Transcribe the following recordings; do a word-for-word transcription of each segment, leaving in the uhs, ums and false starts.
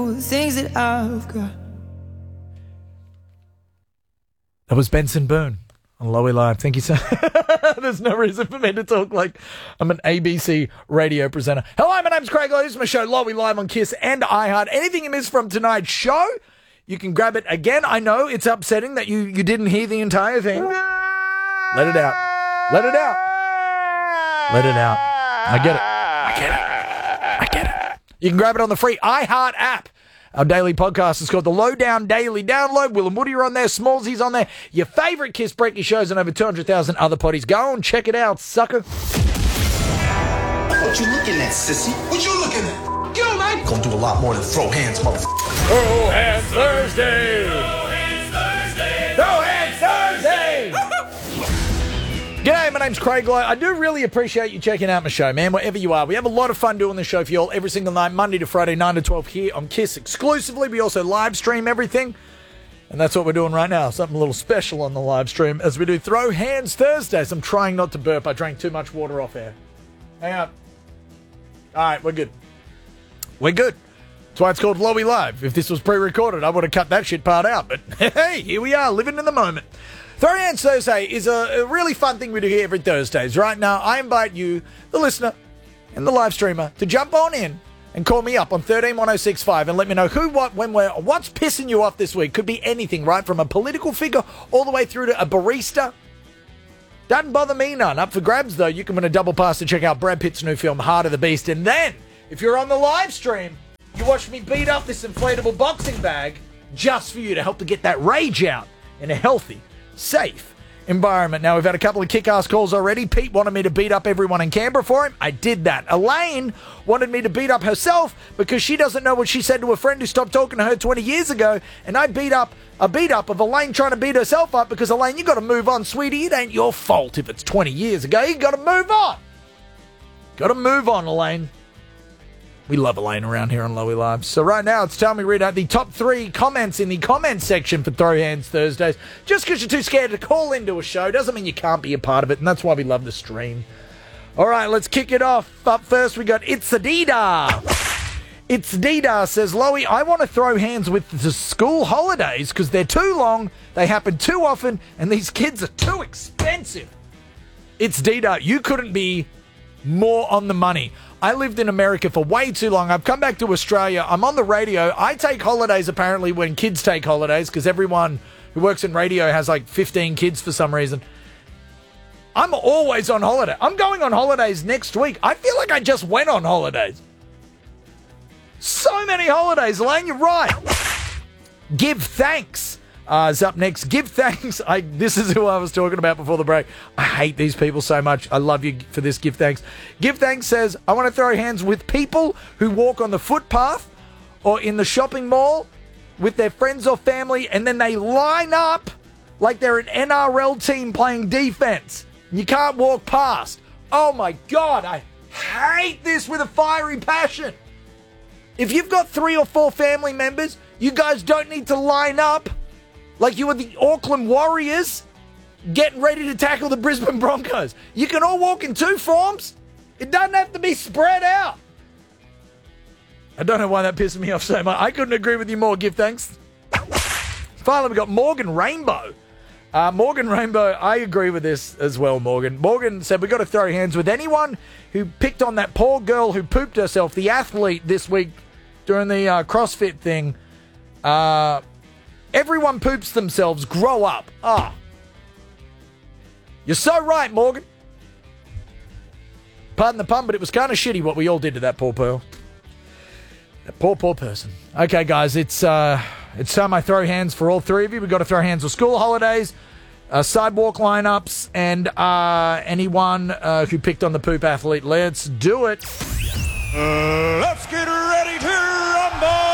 The things that I've got. That was Benson Boone on Lowy Live. Thank you, sir. There's no reason for me to talk like I'm an A B C radio presenter. Hello, my name's Craig Lowe. This is my show, Lowy Live on Kiss and iHeart. Anything you missed from tonight's show, you can grab it again. I know it's upsetting that you, you didn't hear the entire thing. Let it out. Let it out. Let it out. I get it. I get it. I get it. You can grab it on the free iHeart app. Our daily podcast is called The Lowdown Daily Download. Will and Woody are on there. Smallsy's on there. Your favourite Kiss Breaky shows and over two hundred thousand other potties. Go and check it out, sucker. What you looking at, sissy? What you looking at? Yo, man. Gonna do a lot more than throw hands, motherfucker. Throw Hands Thursday. Throw Hands Thursday. Throw Hands Thursday. G'day, my name's Craig Lowe. I do really appreciate you checking out my show, man, wherever you are. We have a lot of fun doing this show for you all every single night, Monday to Friday, nine to twelve here on Kiss exclusively. We also live stream everything, and that's what we're doing right now. Something a little special on the live stream as we do Throw Hands Thursdays. I'm trying not to burp. I drank too much water off air. Hang on. All right, we're good. We're good. That's why it's called Lowy Live. If this was pre-recorded, I would have cut that shit part out. But hey, here we are, living in the moment. Throw Hands Thursday is a, a really fun thing we do here every Thursdays. Right now, I invite you, the listener and the live streamer, to jump on in and call me up on one three one oh six five and let me know who, what, when, where, what's pissing you off this week. Could be anything, right? From a political figure all the way through to a barista. Doesn't bother me none. Up for grabs, though. You can win a double pass to check out Brad Pitt's new film, Heart of the Beast. And then, if you're on the live stream, you watch me beat up this inflatable boxing bag just for you to help to get that rage out in a healthy, safe environment. Now, we've had a couple of kick-ass calls already. Pete wanted me to beat up everyone in Canberra for him. I did that. Elaine wanted me to beat up herself because she doesn't know what she said to a friend who stopped talking to her twenty years ago, and I beat up a beat-up of Elaine trying to beat herself up because, Elaine, you got to move on, sweetie. It ain't your fault if it's twenty years ago. You got to move on. Got to move on, Elaine. We love Elaine around here on Lowy Live. So right now, it's time we read out the top three comments in the comments section for Throw Hands Thursdays. Just because you're too scared to call into a show doesn't mean you can't be a part of it, and that's why we love the stream. All right, let's kick it off. Up first, we got It's Adida. It's Adida says, Lowy, I want to throw hands with the school holidays because they're too long, they happen too often, and these kids are too expensive. It's Adida. You couldn't be more on the money. I lived in America for way too long. I've come back to Australia. I'm on the radio. I take holidays apparently when kids take holidays because everyone who works in radio has like fifteen kids for some reason. I'm always on holiday. I'm going on holidays next week. I feel like I just went on holidays. So many holidays, Elaine, you're right. Give thanks. Uh, is up next. Give thanks. I, this is who I was talking about before the break. I hate these people so much. I love you for this. Give thanks. Give thanks says, I want to throw hands with people who walk on the footpath or in the shopping mall with their friends or family, and then they line up like they're an N R L team playing defense. You can't walk past. Oh my God, I hate this with a fiery passion. If you've got three or four family members, you guys don't need to line up like you were the Auckland Warriors getting ready to tackle the Brisbane Broncos. You can all walk in two forms. It doesn't have to be spread out. I don't know why that pissed me off so much. I couldn't agree with you more. Give thanks. Finally, we got Morgan Rainbow. Uh, Morgan Rainbow, I agree with this as well, Morgan. Morgan said, we got to throw hands with anyone who picked on that poor girl who pooped herself, the athlete this week during the uh, CrossFit thing. Uh... Everyone poops themselves. Grow up. Ah. You're so right, Morgan. Pardon the pun, but it was kind of shitty what we all did to that poor pearl. That poor, poor person. Okay, guys, it's uh, it's time I throw hands for all three of you. We've got to throw hands for school holidays, uh, sidewalk lineups, and uh, anyone uh, who picked on the poop athlete. Let's do it. Uh, let's get ready to rumble!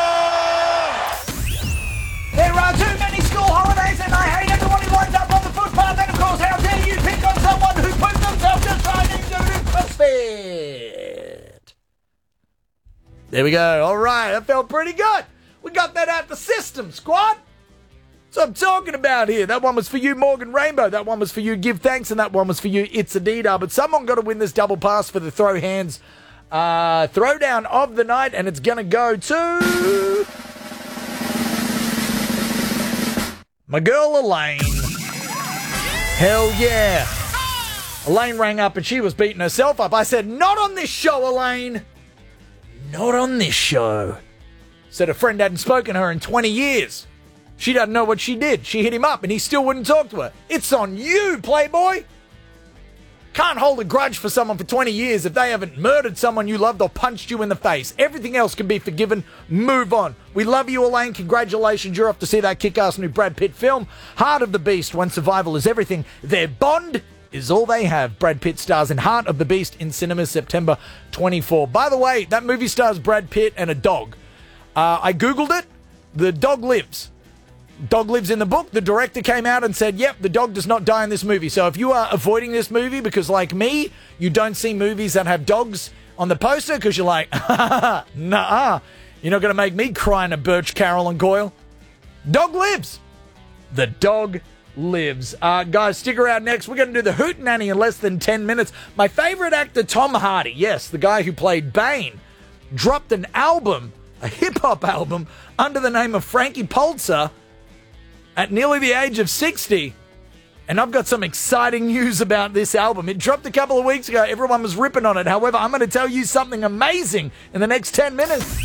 There are too many school holidays and I hate everyone who lines up on the footpath, and of course, how dare you pick on someone who puts themselves just trying to do CrossFit. There we go. All right, that felt pretty good. We got that out the system, squad. That's what I'm talking about here. That one was for you, Morgan Rainbow. That one was for you, Give Thanks, and that one was for you, It's Adida. But someone got to win this double pass for the Throw Hands uh, throwdown of the night, and it's going to go to my girl Elaine. Hell yeah. Elaine rang up and she was beating herself up. I said, not on this show, Elaine. Not on this show. Said a friend hadn't spoken to her in twenty years. She doesn't know what she did. She hit him up and he still wouldn't talk to her. It's on you, Playboy. Can't hold a grudge for someone for twenty years if they haven't murdered someone you loved or punched you in the face. Everything else can be forgiven. Move on. We love you, Elaine. Congratulations. You're off to see that kick-ass new Brad Pitt film, Heart of the Beast, When Survival is Everything. Their bond is all they have. Brad Pitt stars in Heart of the Beast in cinemas September twenty-fourth. By the way, that movie stars Brad Pitt and a dog. Uh, I Googled it. The dog lives. Dog lives in the book. The director came out and said, yep, the dog does not die in this movie. So if you are avoiding this movie because, like me, you don't see movies that have dogs on the poster because you're like, nah, you're not going to make me cry in a Birch, Carroll and Goyle. Dog lives. The dog lives. Uh, guys, stick around next. We're going to do the Hootenanny in less than ten minutes. My favorite actor, Tom Hardy, yes, the guy who played Bane, dropped an album, a hip-hop album, under the name of Frankie Polzer at nearly the age of sixty. And I've got some exciting news about this album. It dropped a couple of weeks ago. Everyone was ripping on it. However, I'm going to tell you something amazing in the next ten minutes.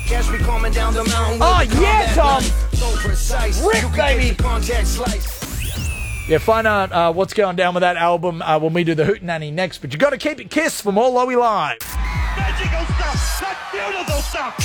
Oh, yeah, Tom. Rip, baby. Yeah, find out uh, what's going down with that album uh, when we do the Hootenanny next. But you got to keep it Kiss from All Lowy Live. Magical stuff. That's beautiful stuff.